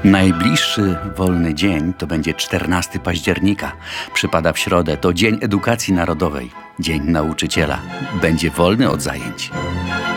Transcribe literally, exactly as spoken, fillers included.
Najbliższy wolny dzień to będzie czternastego października. Przypada w środę. To Dzień Edukacji Narodowej. Dzień Nauczyciela. Będzie wolny od zajęć.